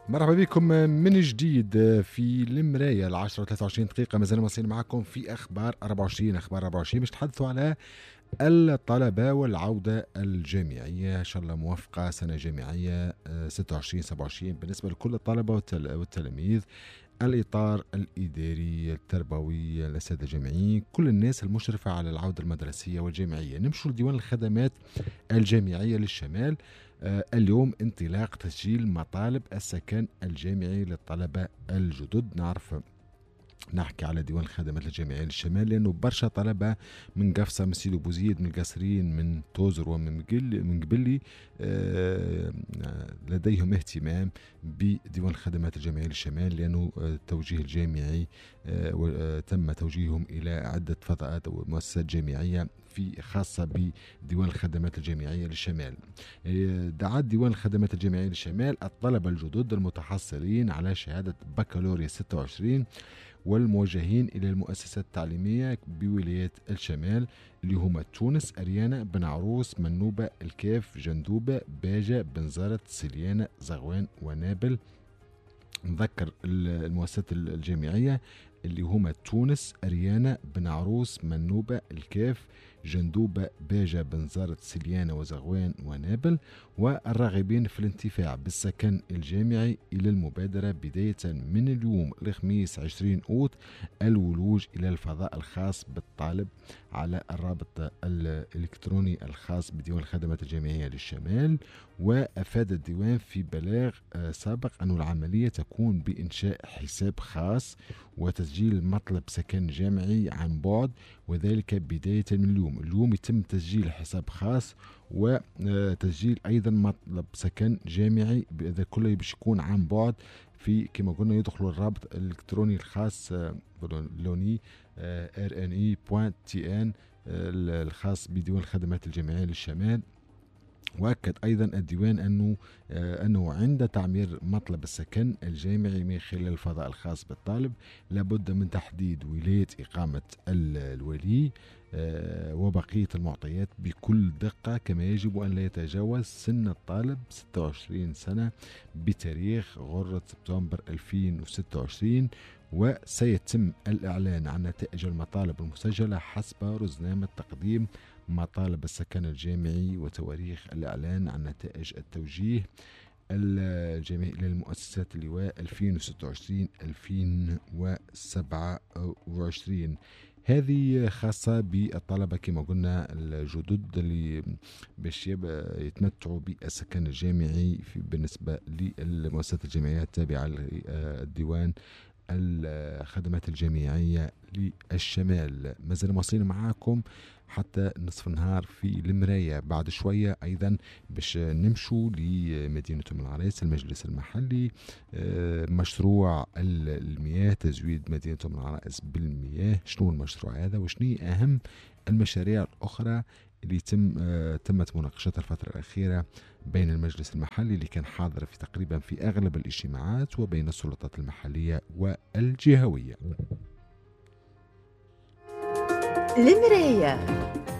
مرحبا بكم من جديد في المراية 10:23 ما زلنا واصلين معكم في أخبار 24 باش نتحدثوا على الطلبة والعودة الجامعية. إن شاء الله موفقة سنة جامعية 26-27 بالنسبة لكل الطلبة والتلاميذ، الإطار الإداري التربوي، الأساتذة الجامعيين، كل الناس المشرفة على العودة المدرسية والجامعية. نمشوا لديوان الخدمات الجامعية للشمال. اليوم انطلاق تسجيل مطالب السكن الجامعي للطلبة الجدد. نحكي على ديوان الخدمات الجامعية للشمال لأنه برشا طلبة من قفصة، من سيدو بوزيد، من القصرين، من توزر ومن قبلي لديهم اهتمام بديوان الخدمات الجامعية للشمال، لأنه التوجيه الجامعي تم توجيههم إلى عدة فضاءات ومؤسسات جامعية خاصة بديوان الخدمات الجامعية للشمال. دعا ديوان الخدمات الجامعية للشمال الطلبة الجدد المتحصلين على شهادة بكالوريا 26 والموجهين إلى المؤسسات التعليمية بولايات الشمال اللي هما تونس، أريانا، بن عروس، منوبة، الكاف، جندوبة، باجة، بنزرت، سليانة، زغوان ونابل. نذكر المؤسسات الجامعية اللي هما تونس، أريانا، بن عروس، منوبة، الكاف، جندوبة، باجة، بنزرت، سليانة وزغوان ونابل. والراغبين في الانتفاع بالسكن الجامعي إلى المبادرة بداية من اليوم الخميس 20 أوت الولوج إلى الفضاء الخاص بالطالب على الرابط الإلكتروني الخاص بديوان الخدمات الجامعية للشمال. وأفاد الديوان في بلاغ سابق أن العملية تكون بإنشاء حساب خاص وتسجيل مطلب سكن جامعي عن بعد، وذلك بداية من اليوم يتم تسجيل حساب خاص وتسجيل أيضا مطلب سكن جامعي. إذا كله باش يكون عن بعد في كما قلنا يدخلوا الرابط الإلكتروني الخاص لوني rne.tn الخاص بديوان الخدمات الجامعية للشمال. وأكد أيضا الديوان أنه عند تعمير مطلب السكن الجامعي من خلال الفضاء الخاص بالطالب لابد من تحديد ولاية إقامة الولي وبقية المعطيات بكل دقة، كما يجب أن لا يتجاوز سن الطالب 26 سنة بتاريخ غرة سبتمبر 2026. وسيتم الإعلان عن نتائج المطالب المسجلة حسب رزنامة تقديم مطالب السكن الجامعي وتواريخ الإعلان عن نتائج التوجيه الجامعي إلى المؤسسات اللواء 2026-2027. هذه خاصة بالطلبة كما قلنا الجدد اللي باش يتمتعوا بالسكن الجامعي بالنسبة للمؤسسات الجامعية التابعة للديوان الخدمات الجامعية للشمال. ما زلنا مواصلين معاكم حتى نصف النهار في المراية. بعد شوية أيضا باش نمشوا لمدينة أم العريس، المجلس المحلي، مشروع المياه، تزويد مدينة أم العريس بالمياه. شنو المشروع هذا وشنو أهم المشاريع الأخرى اللي تمت مناقشتها الفترة الأخيرة بين المجلس المحلي اللي كان حاضر تقريبا في أغلب الاجتماعات وبين السلطات المحلية والجهوية. المراية